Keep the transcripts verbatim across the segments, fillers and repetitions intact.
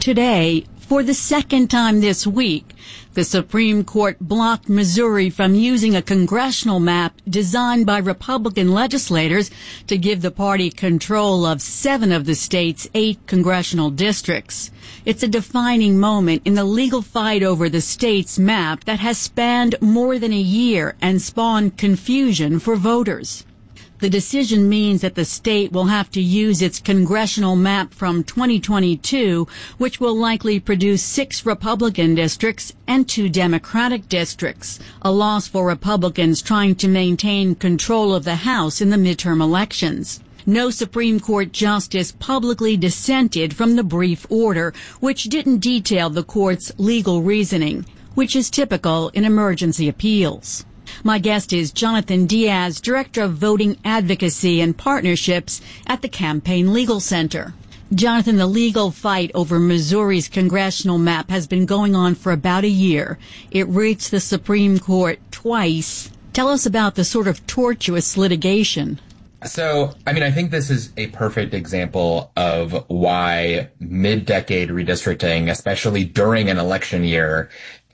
today, for the second time this week, the Supreme Court blocked Missouri from using a congressional map designed by Republican legislators to give the party control of seven of the state's eight congressional districts. It's a defining moment in the legal fight over the state's map that has spanned more than a year and spawned confusion for voters. The decision means that the state will have to use its congressional map from twenty twenty-two, which will likely produce six Republican districts and two Democratic districts, a loss for Republicans trying to maintain control of the House in the midterm elections. No Supreme Court justice publicly dissented from the brief order, which didn't detail the court's legal reasoning, which is typical in emergency appeals. My guest is Jonathan Diaz, Director of Voting Advocacy and Partnerships at the Campaign Legal Center. Jonathan, the legal fight over Missouri's congressional map has been going on for about a year. It reached the Supreme Court twice. Tell us about the sort of tortuous litigation. So, I mean, I think this is a perfect example of why mid-decade redistricting, especially during an election year,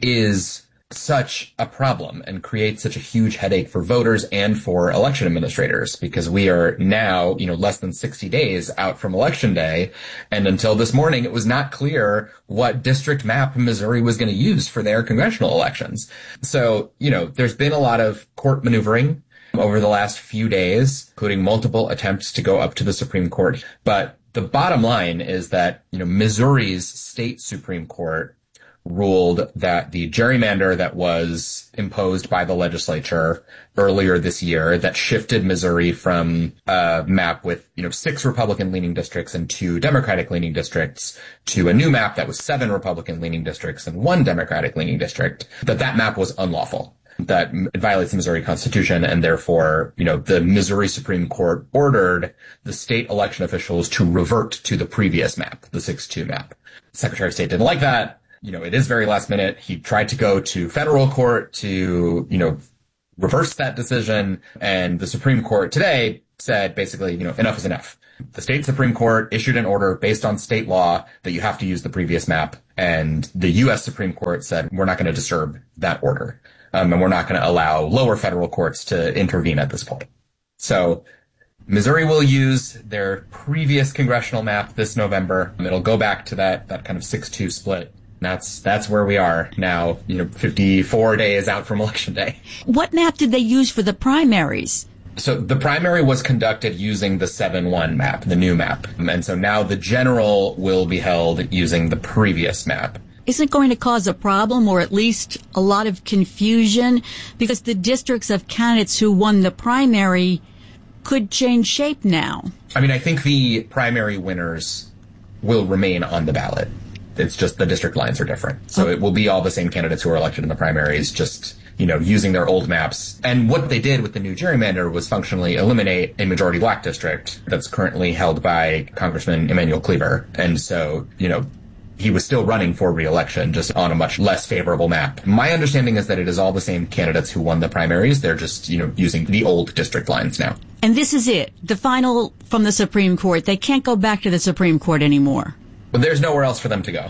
is such a problem and creates such a huge headache for voters and for election administrators, because we are now, you know, less than sixty days out from election day. And until this morning, it was not clear what district map Missouri was going to use for their congressional elections. So, you know, there's been a lot of court maneuvering over the last few days, including multiple attempts to go up to the Supreme Court. But the bottom line is that, you know, Missouri's state Supreme Court ruled that the gerrymander that was imposed by the legislature earlier this year that shifted Missouri from a map with, you know, six Republican-leaning districts and two Democratic-leaning districts to a new map that was seven Republican-leaning districts and one Democratic-leaning district, that that map was unlawful, that it violates the Missouri Constitution, and therefore, you know, the Missouri Supreme Court ordered the state election officials to revert to the previous map, the six two map. Secretary of State didn't like that. You know, it is very last minute. He tried to go to federal court to, you know, reverse that decision. And the Supreme Court today said basically, you know, enough is enough. The state Supreme Court issued an order based on state law that you have to use the previous map. And the U S Supreme Court said, we're not going to disturb that order. Um, and we're not going to allow lower federal courts to intervene at this point. So Missouri will use their previous congressional map this November. It'll go back to that, that kind of six two split. That's that's where we are now, you know, fifty-four days out from Election Day. What map did they use for the primaries? So the primary was conducted using the seven one map, the new map. And so now the general will be held using the previous map. Isn't it going to cause a problem, or at least a lot of confusion? Because the districts of candidates who won the primary could change shape now. I mean, I think the primary winners will remain on the ballot. It's just the district lines are different. So it will be all the same candidates who are elected in the primaries, just, you know, using their old maps. And what they did with the new gerrymander was functionally eliminate a majority black district that's currently held by Congressman Emanuel Cleaver. And so, you know, he was still running for re-election, just on a much less favorable map. My understanding is that it is all the same candidates who won the primaries. They're just, you know, using the old district lines now. And this is it, the final from the Supreme Court. They can't go back to the Supreme Court anymore. But there's nowhere else for them to go.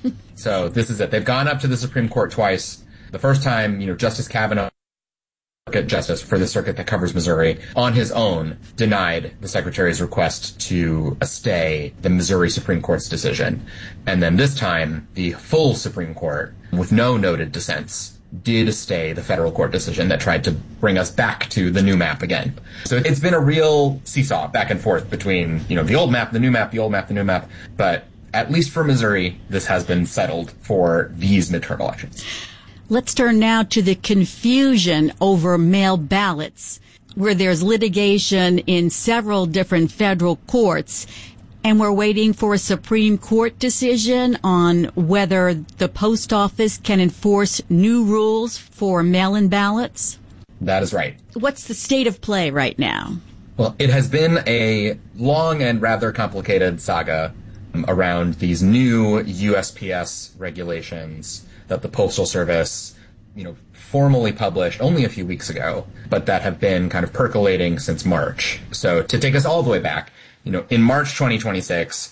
So this is it. They've gone up to the Supreme Court twice. The first time, you know, Justice Kavanaugh, Justice for the circuit that covers Missouri, on his own denied the Secretary's request to stay the Missouri Supreme Court's decision. And then this time, the full Supreme Court, with no noted dissents, did stay the federal court decision that tried to bring us back to the new map again. So it's been a real seesaw back and forth between, you know, the old map, the new map, the old map, the new map. But at least for Missouri, this has been settled for these midterm elections. Let's turn now to the confusion over mail ballots, where there's litigation in several different federal courts, and we're waiting for a Supreme Court decision on whether the post office can enforce new rules for mail-in ballots. That is right. What's the state of play right now? Well, it has been a long and rather complicated saga around these new U S P S regulations that the Postal Service, you know, formally published only a few weeks ago, but that have been kind of percolating since March. So to take us all the way back, you know, in March twenty twenty-six,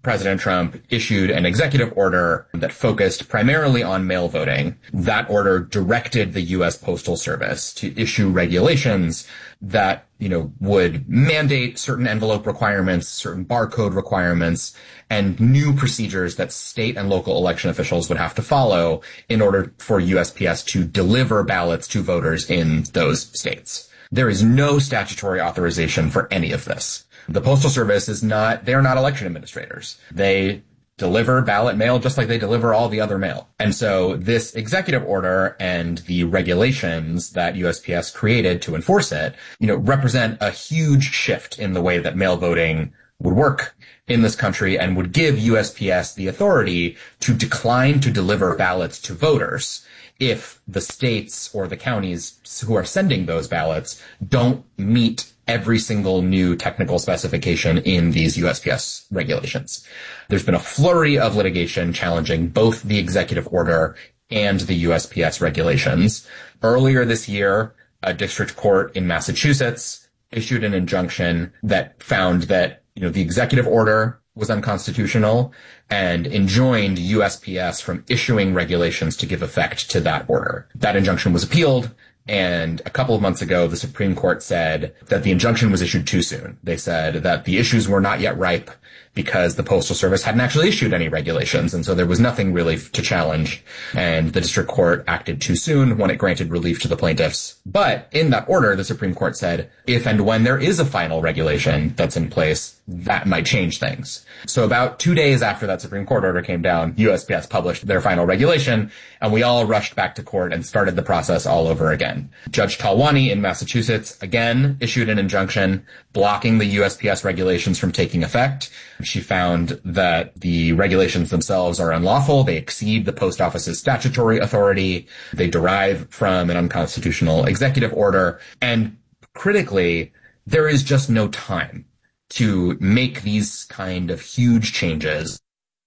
President Trump issued an executive order that focused primarily on mail voting. That order directed the U S Postal Service to issue regulations that, you know, would mandate certain envelope requirements, certain barcode requirements, and new procedures that state and local election officials would have to follow in order for U S P S to deliver ballots to voters in those states. There is no statutory authorization for any of this. The Postal Service is not, they're not election administrators. They deliver ballot mail just like they deliver all the other mail. And so this executive order and the regulations that U S P S created to enforce it, you know, represent a huge shift in the way that mail voting would work in this country and would give U S P S the authority to decline to deliver ballots to voters if the states or the counties who are sending those ballots don't meet every single new technical specification in these U S P S regulations. There's been a flurry of litigation challenging both the executive order and the U S P S regulations. Earlier this year, a district court in Massachusetts issued an injunction that found that, you know, the executive order was unconstitutional and enjoined U S P S from issuing regulations to give effect to that order. That injunction was appealed. And a couple of months ago, the Supreme Court said that the injunction was issued too soon. They said that the issues were not yet ripe because the Postal Service hadn't actually issued any regulations. And so there was nothing really to challenge. And the district court acted too soon when it granted relief to the plaintiffs. But in that order, the Supreme Court said, if and when there is a final regulation that's in place, that might change things. So about two days after that Supreme Court order came down, U S P S published their final regulation, and we all rushed back to court and started the process all over again. Judge Talwani in Massachusetts again issued an injunction blocking the U S P S regulations from taking effect. She found that the regulations themselves are unlawful. They exceed the post office's statutory authority. They derive from an unconstitutional executive order. And critically, there is just no time to make these kind of huge changes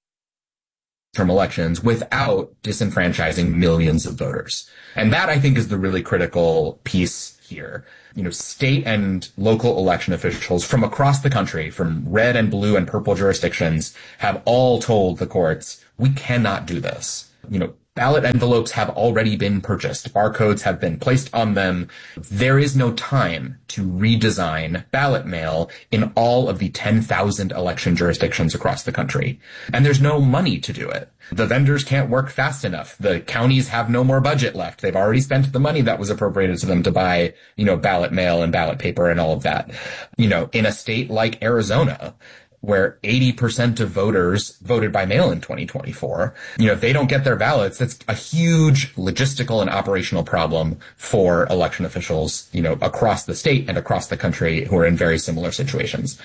from elections without disenfranchising millions of voters. And that, I think, is the really critical piece here. You know, state and local election officials from across the country, from red and blue and purple jurisdictions, have all told the courts, we cannot do this. You know, ballot envelopes have already been purchased. Barcodes have been placed on them. There is no time to redesign ballot mail in all of the ten thousand election jurisdictions across the country. And there's no money to do it. The vendors can't work fast enough. The counties have no more budget left. They've already spent the money that was appropriated to them to buy, you know, ballot mail and ballot paper and all of that. You know, in a state like Arizona, where eighty percent of voters voted by mail in twenty twenty-four. You know, if they don't get their ballots, that's a huge logistical and operational problem for election officials, you know, across the state and across the country who are in very similar situations.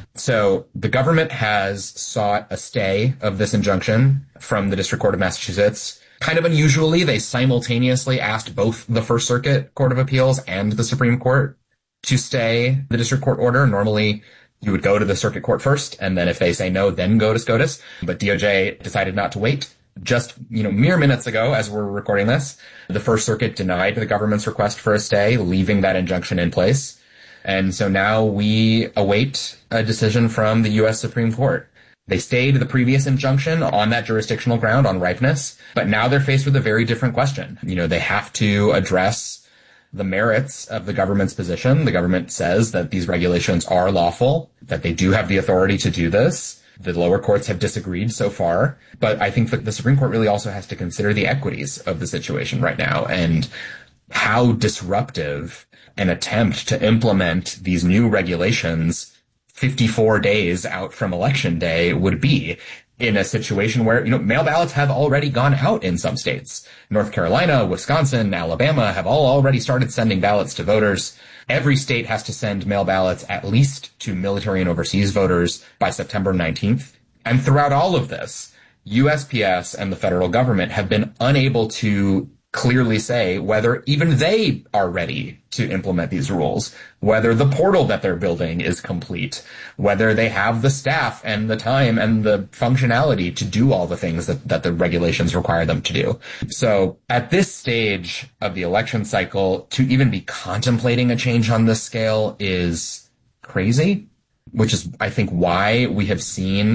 So the government has sought a stay of this injunction from the District Court of Massachusetts. Kind of unusually, they simultaneously asked both the First Circuit Court of Appeals and the Supreme Court to stay the district court order. Normally, you would go to the circuit court first, and then if they say no, then go to SCOTUS. But D O J decided not to wait. Just, you know, mere minutes ago, as we're recording this, the First Circuit denied the government's request for a stay, leaving that injunction in place. And so now we await a decision from the U S Supreme Court. They stayed the previous injunction on that jurisdictional ground on ripeness, but now they're faced with a very different question. You know, they have to address the merits of the government's position. The government says that these regulations are lawful, that they do have the authority to do this. The lower courts have disagreed so far, but I think that the Supreme Court really also has to consider the equities of the situation right now and how disruptive an attempt to implement these new regulations fifty-four days out from election day would be in a situation where, you know, mail ballots have already gone out in some states. North Carolina, Wisconsin, Alabama have all already started sending ballots to voters. Every state has to send mail ballots at least to military and overseas voters by September nineteenth. And throughout all of this, U S P S and the federal government have been unable to clearly say whether even they are ready to implement these rules, whether the portal that they're building is complete, whether they have the staff and the time and the functionality to do all the things that, that the regulations require them to do. So at this stage of the election cycle, to even be contemplating a change on this scale is crazy, which is, I think, why we have seen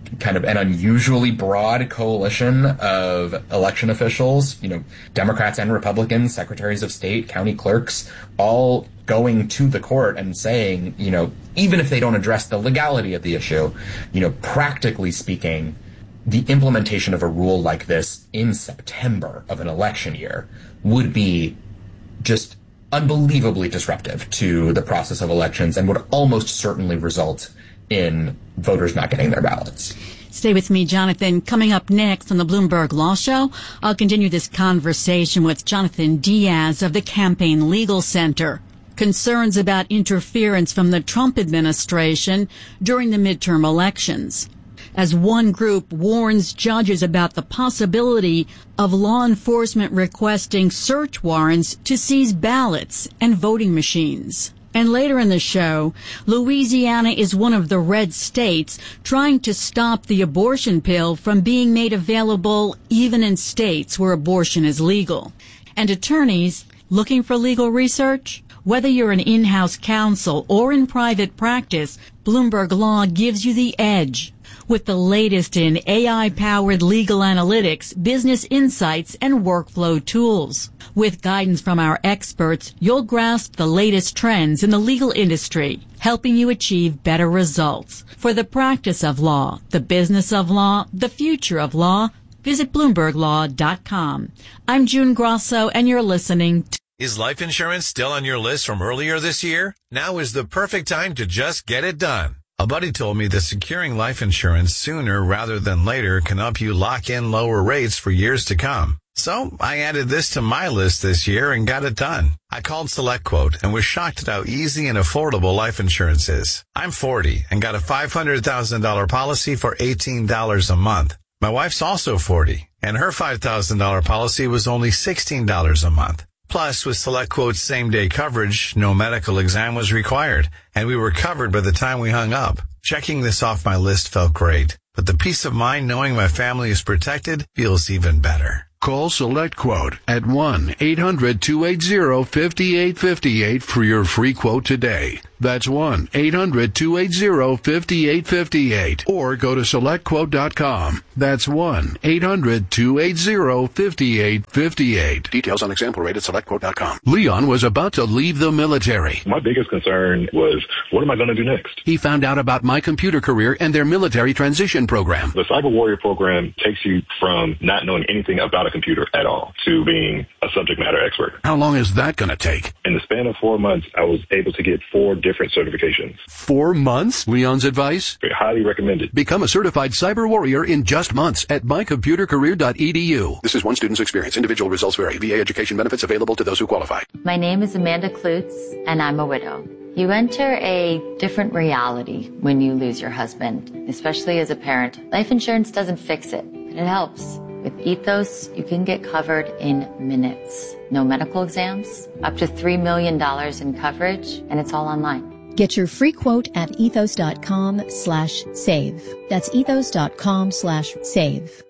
kind of an unusually broad coalition of election officials, you know, Democrats and Republicans, secretaries of state, county clerks, all going to the court and saying, you know, even if they don't address the legality of the issue, you know, practically speaking, the implementation of a rule like this in September of an election year would be just unbelievably disruptive to the process of elections and would almost certainly result in voters not getting their ballots. Stay with me, Jonathan. Coming up next on the Bloomberg Law Show, I'll continue this conversation with Jonathan Diaz of the Campaign Legal Center. Concerns about interference from the Trump administration during the midterm elections, as one group warns judges about the possibility of law enforcement requesting search warrants to seize ballots and voting machines. And later in the show, Louisiana is one of the red states trying to stop the abortion pill from being made available even in states where abortion is legal. And attorneys looking for legal research? Whether you're an in-house counsel or in private practice, Bloomberg Law gives you the edge. With the latest in A I-powered legal analytics, business insights, and workflow tools. With guidance from our experts, you'll grasp the latest trends in the legal industry, helping you achieve better results. For the practice of law, the business of law, the future of law, visit Bloomberg Law dot com. I'm June Grosso, and you're listening to Is life insurance still on your list from earlier this year? Now is the perfect time to just get it done. A buddy told me that securing life insurance sooner rather than later can help you lock in lower rates for years to come. So I added this to my list this year and got it done. I called SelectQuote and was shocked at how easy and affordable life insurance is. I'm forty and got a five hundred thousand dollars policy for eighteen dollars a month. My wife's also forty and her five thousand dollars policy was only sixteen dollars a month. Plus, with SelectQuote's same-day coverage, no medical exam was required, and we were covered by the time we hung up. Checking this off my list felt great, but the peace of mind knowing my family is protected feels even better. Call SelectQuote at one eight hundred two eight zero five eight five eight for your free quote today. That's one eight hundred two eight zero five eight five eight. Or go to select quote dot com. That's one eight hundred two eight zero five eight five eight. Details on example rate at select quote dot com. Leon was about to leave the military. My biggest concern was, what am I going to do next? He found out about My Computer Career and their military transition program. The Cyber Warrior program takes you from not knowing anything about a computer at all to being a subject matter expert. How long is that going to take? In the span of four months, I was able to get four different certifications. Four months? Leon's advice? Highly recommended. Become a certified cyber warrior in just months at my computer career dot e d u. This is one student's experience. Individual results vary. V A education benefits available to those who qualify. My name is Amanda Klutz, and I'm a widow. You enter a different reality when you lose your husband, especially as a parent. Life insurance doesn't fix it, but it helps. With Ethos, you can get covered in minutes. No medical exams, up to three million dollars in coverage, and it's all online. Get your free quote at ethos dot com slash save. That's ethos dot com slash save.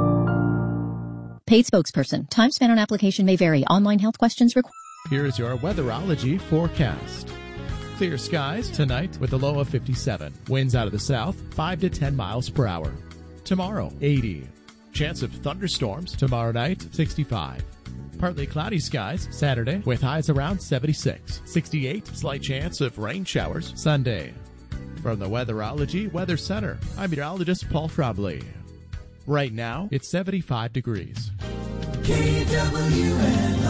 Paid spokesperson. Time spent on application may vary. Online health questions required. Here's your weatherology forecast. Clear skies tonight with a low of fifty-seven. Winds out of the south, five to ten miles per hour. Tomorrow, eighty. Chance of thunderstorms tomorrow night, sixty-five. Partly cloudy skies Saturday with highs around seventy-six. sixty-eight, slight chance of rain showers Sunday. From the Weatherology Weather Center, I'm meteorologist Paul Frobley. Right now, it's seventy-five degrees. K W N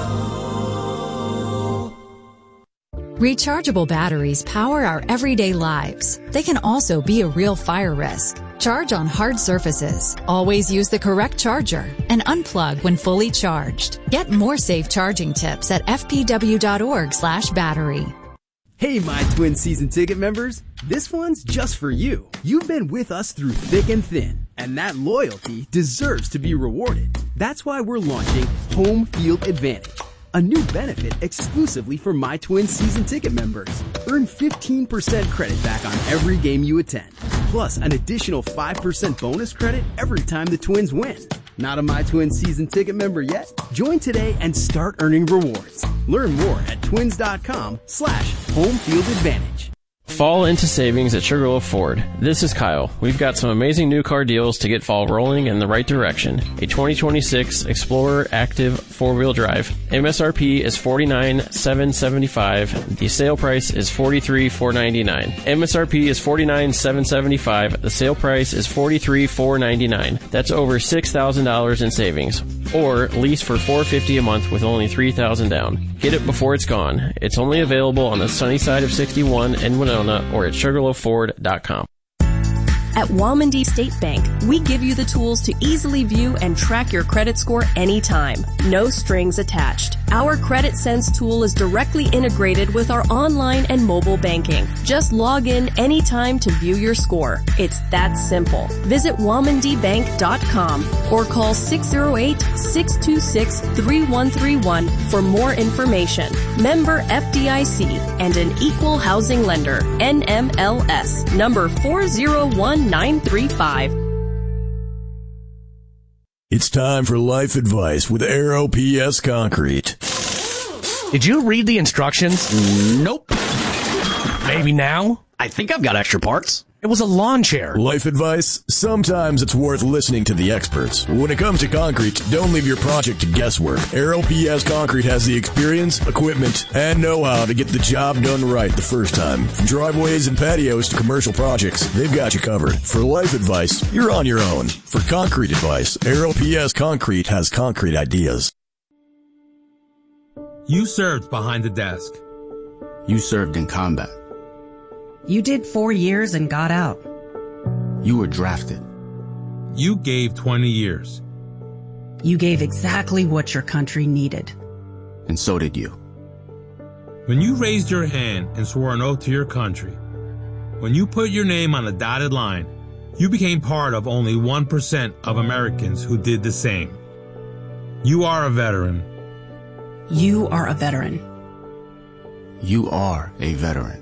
O. Rechargeable batteries power our everyday lives. They can also be a real fire risk. Charge on hard surfaces. Always use the correct charger and unplug when fully charged. Get more safe charging tips at f p w dot org slash battery. Hey, My Twin season ticket members. This one's just for you. You've been with us through thick and thin, and that loyalty deserves to be rewarded. That's why we're launching Home Field Advantage, a new benefit exclusively for My Twin season ticket members. Earn fifteen percent credit back on every game you attend, plus an additional five percent bonus credit every time the Twins win. Not a My Twin season ticket member yet? Join today and start earning rewards. Learn more at twins dot com slash home field advantage. Fall into savings at Sugarloaf Ford. This is Kyle. We've got some amazing new car deals to get fall rolling in the right direction. A twenty twenty-six Explorer Active four-wheel drive. M S R P is forty-nine thousand seven hundred seventy-five dollars. The sale price is forty-three thousand four hundred ninety-nine dollars. M S R P is forty-nine thousand seven hundred seventy-five dollars. The sale price is forty-three thousand four hundred ninety-nine dollars. That's over six thousand dollars in savings. Or lease for four hundred fifty dollars a month with only three thousand dollars down. Get it before it's gone. It's only available on the sunny side of sixty-one in Winona or at sugarloaf ford dot com. At Walmondie State Bank, we give you the tools to easily view and track your credit score anytime. No strings attached. Our Credit Sense tool is directly integrated with our online and mobile banking. Just log in anytime to view your score. It's that simple. Visit walmondie bank dot com or call six oh eight, six two six, three one three one for more information. Member F D I C and an equal housing lender. N M L S number four zero one nine three five. It's time for life advice with Aero P S Concrete. Did you read the instructions? Nope. Maybe now? I think I've got extra parts. It was a lawn chair. Life advice? Sometimes it's worth listening to the experts. When it comes to concrete, don't leave your project to guesswork. Aero P S Concrete has the experience, equipment, and know-how to get the job done right the first time. From driveways and patios to commercial projects, they've got you covered. For life advice, you're on your own. For concrete advice, Aero P S Concrete has concrete ideas. You served behind the desk. You served in combat. You did four years and got out. You were drafted. You gave twenty years. You gave exactly what your country needed. And so did you. When you raised your hand and swore an oath to your country, when you put your name on a dotted line, you became part of only one percent of Americans who did the same. You are a veteran. You are a veteran. You are a veteran.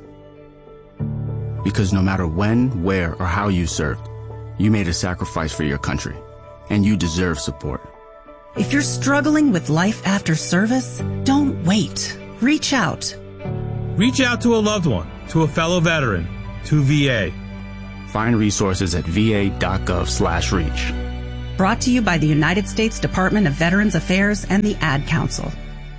Because no matter when, where, or how you served, you made a sacrifice for your country, and you deserve support. If you're struggling with life after service, don't wait. Reach out. Reach out to a loved one, to a fellow veteran, to V A. Find resources at va.gov slash reach. Brought to you by the United States Department of Veterans Affairs and the Ad Council.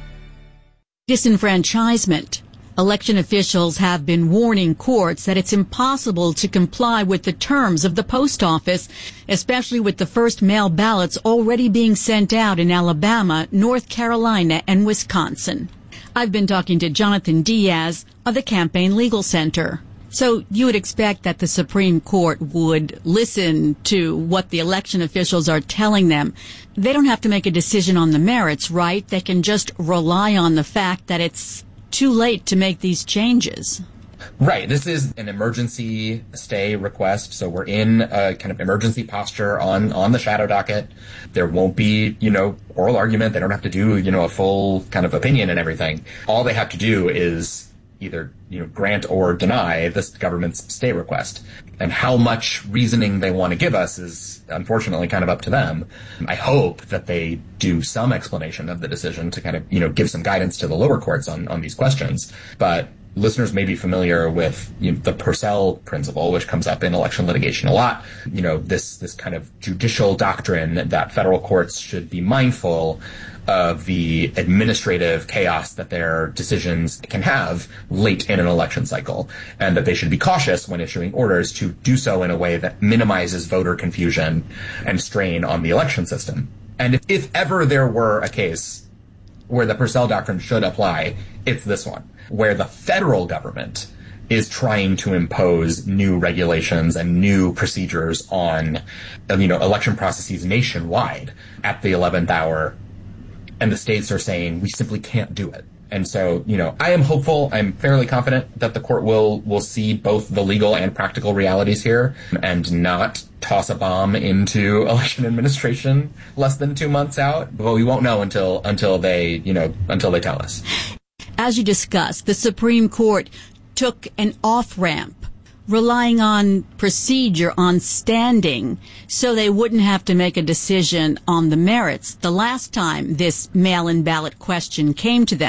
Disenfranchisement. Election officials have been warning courts that it's impossible to comply with the terms of the post office, especially with the first mail ballots already being sent out in Alabama, North Carolina, and Wisconsin. I've been talking to Jonathan Diaz of the Campaign Legal Center. So you would expect that the Supreme Court would listen to what the election officials are telling them. They don't have to make a decision on the merits, right? They can just rely on the fact that it's too late to make these changes. Right. This is an emergency stay request. So we're in a kind of emergency posture on, on the shadow docket. There won't be, you know, oral argument. They don't have to do, you know, a full kind of opinion and everything. All they have to do is either, you know, grant or deny this government's stay request. And how much reasoning they want to give us is unfortunately kind of up to them. I hope that they do some explanation of the decision to kind of, you know, give some guidance to the lower courts on, on these questions. But listeners may be familiar with, you know, the Purcell principle, which comes up in election litigation a lot. You know, this, this kind of judicial doctrine that federal courts should be mindful of the administrative chaos that their decisions can have late in an election cycle, and that they should be cautious when issuing orders to do so in a way that minimizes voter confusion and strain on the election system. And if, if ever there were a case where the Purcell doctrine should apply, it's this one, where the federal government is trying to impose new regulations and new procedures on, you know, election processes nationwide at the eleventh hour. And the states are saying, we simply can't do it. And so, you know, I am hopeful, I'm fairly confident that the court will, will see both the legal and practical realities here and not toss a bomb into election administration less than two months out. But we won't know until, until they, you know, until they tell us. As you discussed, the Supreme Court took an off-ramp, relying on procedure, on standing, so they wouldn't have to make a decision on the merits the last time this mail-in ballot question came to them.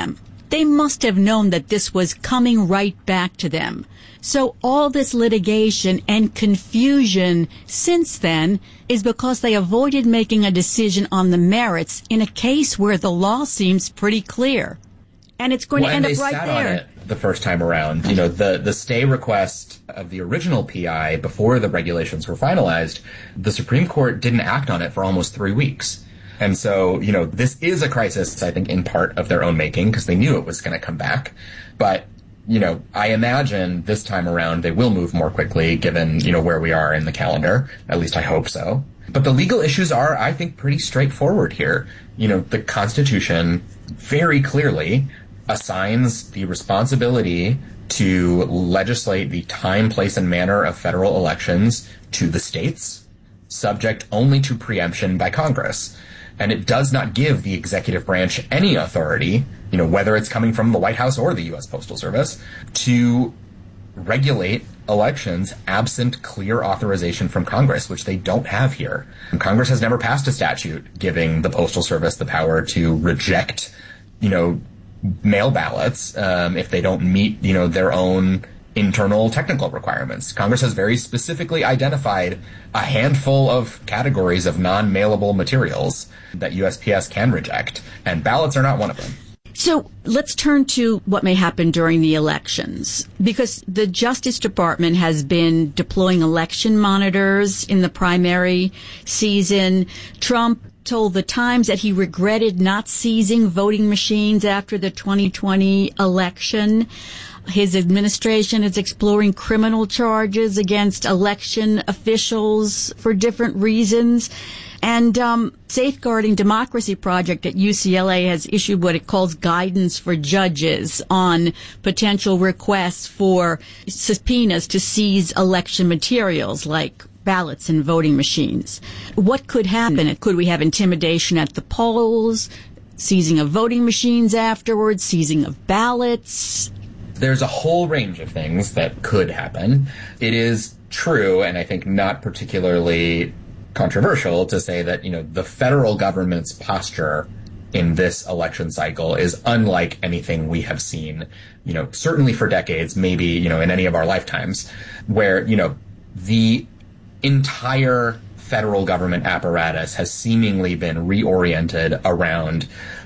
They must have known that this was coming right back to them. So all this litigation and confusion since then is because they avoided making a decision on the merits in a case where the law seems pretty clear. And it's going well, to end up right sat there. On it the first time around. You know, the, the stay request of the original P I before the regulations were finalized, the Supreme Court didn't act on it for almost three weeks. And so, you know, this is a crisis, I think, in part of their own making, because they knew it was going to come back. But, you know, I imagine this time around they will move more quickly, given, you know, where we are in the calendar. At least I hope so. But the legal issues are, I think, pretty straightforward here. You know, the Constitution very clearly assigns the responsibility to legislate the time, place, and manner of federal elections to the states, subject only to preemption by Congress. And it does not give the executive branch any authority, you know, whether it's coming from the White House or the U S Postal Service, to regulate elections absent clear authorization from Congress, which they don't have here. And Congress has never passed a statute giving the Postal Service the power to reject, you know, mail ballots um, if they don't meet, you know, their own internal technical requirements. Congress has very specifically identified a handful of categories of non-mailable materials that U S P S can reject, and ballots are not one of them. So let's turn to what may happen during the elections, because the Justice Department has been deploying election monitors in the primary season. Trump told the Times that he regretted not seizing voting machines after the twenty twenty election. His administration is exploring criminal charges against election officials for different reasons. And um, Safeguarding Democracy Project at U C L A has issued what it calls guidance for judges on potential requests for subpoenas to seize election materials like ballots and voting machines. What could happen? Could we have intimidation at the polls, seizing of voting machines afterwards, seizing of ballots? There's a whole range of things that could happen. It is true, and I think not particularly controversial, to say that, you know, the federal government's posture in this election cycle is unlike anything we have seen, you know, certainly for decades, maybe, you know, in any of our lifetimes, where, you know, the entire federal government apparatus has seemingly been reoriented around